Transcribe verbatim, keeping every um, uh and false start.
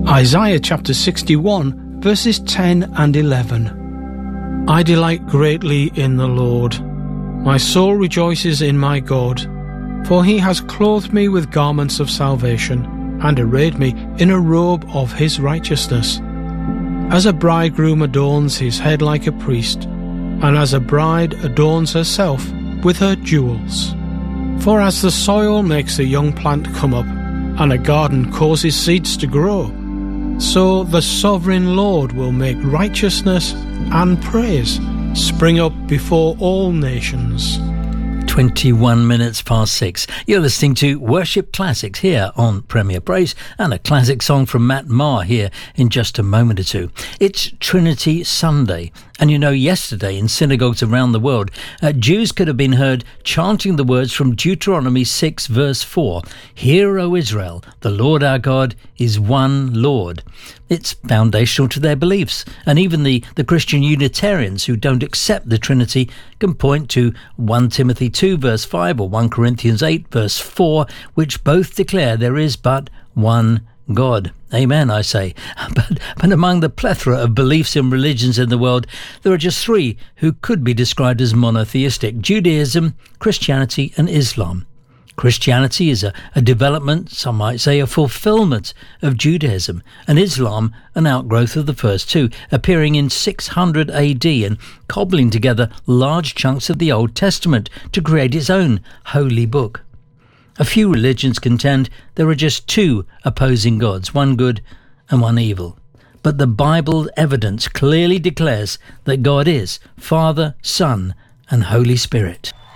Isaiah chapter sixty-one, verses ten and eleven. I delight greatly in the Lord. My soul rejoices in my God, for he has clothed me with garments of salvation, and arrayed me in a robe of his righteousness. As a bridegroom adorns his head like a priest, and as a bride adorns herself with her jewels. For as the soil makes a young plant come up, and a garden causes seeds to grow, so the sovereign Lord will make righteousness and praise spring up before all nations. twenty-one minutes past six. You're listening to Worship Classics here on Premier Praise, and a classic song from Matt Maher here in just a moment or two. It's Trinity Sunday, and you know, yesterday in synagogues around the world, uh, Jews could have been heard chanting the words from Deuteronomy six verse four. Hear, O Israel, the Lord our God is one Lord. It's foundational to their beliefs, and even the, the Christian Unitarians who don't accept the Trinity can point to First Timothy two verse five or First Corinthians eight verse four, which both declare there is but one God. Amen, I say. But, but among the plethora of beliefs and religions in the world, there are just three who could be described as monotheistic: Judaism, Christianity and Islam. Christianity is a, a development, some might say a fulfillment of Judaism, and Islam an outgrowth of the first two, appearing in six hundred A D and cobbling together large chunks of the Old Testament to create its own holy book. A few religions contend there are just two opposing gods, one good and one evil. But the Bible evidence clearly declares that God is Father, Son and Holy Spirit.